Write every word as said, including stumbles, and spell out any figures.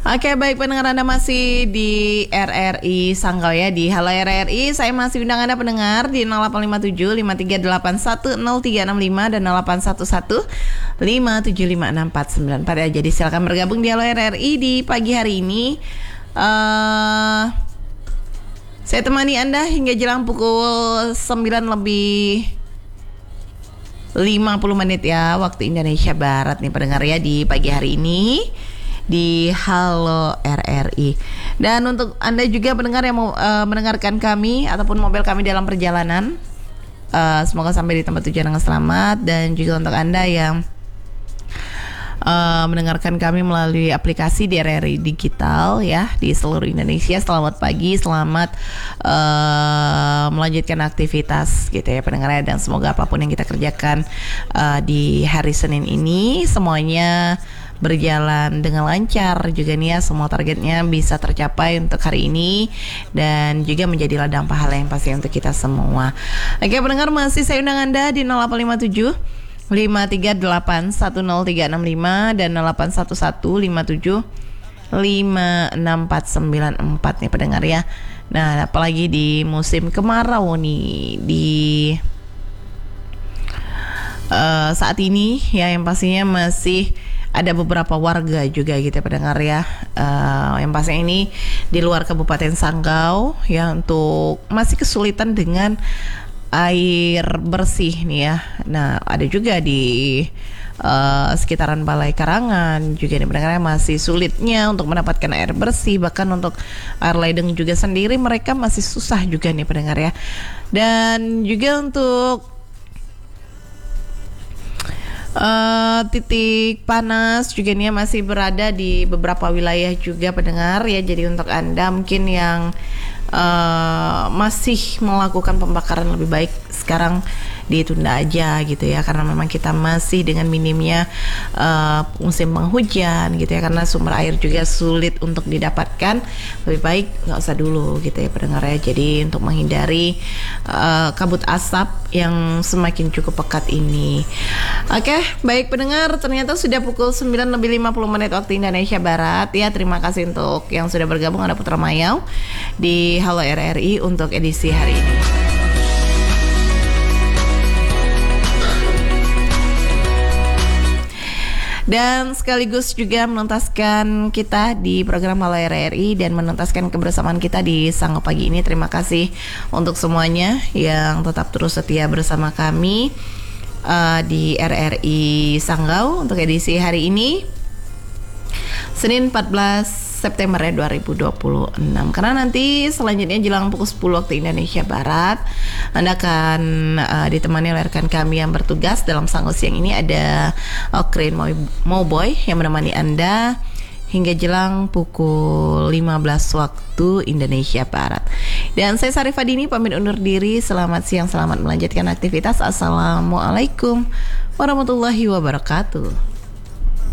Oke, baik pendengar, Anda masih di R R I Sanggau ya, di Halo R R I. Saya masih undang Anda pendengar di nol delapan lima tujuh lima tiga delapan satu nol tiga enam lima dan nol delapan satu satu lima tujuh lima enam empat sembilan empat ya. Jadi silakan bergabung di Halo R R I di pagi hari ini. Uh, saya temani Anda hingga jelang pukul sembilan lebih lima puluh menit ya, waktu Indonesia Barat nih pendengar ya, di pagi hari ini di Halo R R I. Dan untuk Anda juga pendengar yang mau uh, mendengarkan kami ataupun mobil kami dalam perjalanan, uh, semoga sampai di tempat tujuan dengan selamat. Dan juga untuk Anda yang uh, mendengarkan kami melalui aplikasi di R R I Digital ya, di seluruh Indonesia, selamat pagi, selamat uh, melanjutkan aktivitas gitu ya pendengar ya. Dan semoga apapun yang kita kerjakan uh, di hari Senin ini semuanya berjalan dengan lancar juga nih ya, semua targetnya bisa tercapai untuk hari ini dan juga menjadi ladang pahala yang pasti untuk kita semua. Oke pendengar, masih saya undang Anda di nol delapan lima tujuh lima tiga delapan satu nol tiga enam lima dan nol delapan satu satu lima tujuh lima enam empat sembilan empat nih pendengar ya. Nah, apalagi di musim kemarau nih di uh, saat ini ya, yang pastinya masih ada beberapa warga juga gitu ya pendengar ya, uh, yang pastinya ini di luar Kabupaten Sanggau ya, untuk masih kesulitan dengan air bersih nih ya. Nah, ada juga di uh, sekitaran Balai Karangan juga nih pendengar, masih sulitnya untuk mendapatkan air bersih. Bahkan untuk air ledeng juga sendiri mereka masih susah juga nih pendengar ya. Dan juga untuk Uh, titik panas juga nih masih berada di beberapa wilayah juga pendengar ya. Jadi untuk Anda mungkin yang uh, masih melakukan pembakaran, lebih baik sekarang ditunda aja gitu ya, karena memang kita masih dengan minimnya uh, musim penghujan gitu ya, karena sumber air juga sulit untuk didapatkan. Lebih baik nggak usah dulu gitu ya pendengar ya. Jadi untuk menghindari uh, kabut asap yang semakin cukup pekat ini. Oke, baik pendengar, ternyata sudah pukul sembilan lebih lima puluh menit waktu Indonesia Barat ya. Terima kasih untuk yang sudah bergabung, ada Putra Mayau di Halo R R I untuk edisi hari ini. Dan sekaligus juga menuntaskan kita di program Halo R R I dan menuntaskan kebersamaan kita di Sanggau pagi ini. Terima kasih untuk semuanya yang tetap terus setia bersama kami uh, di R R I Sanggau untuk edisi hari ini, Senin empat belas September dua ribu dua puluh enam. Karena nanti selanjutnya jelang pukul sepuluh waktu Indonesia Barat, Anda akan uh, ditemani oleh rekan kami yang bertugas dalam Sanggau siang ini. Ada Okrin Mowboy yang menemani Anda hingga jelang pukul lima belas waktu Indonesia Barat. Dan saya Sarifah Dini pamit undur diri. Selamat siang, selamat melanjutkan aktivitas. Assalamualaikum warahmatullahi wabarakatuh.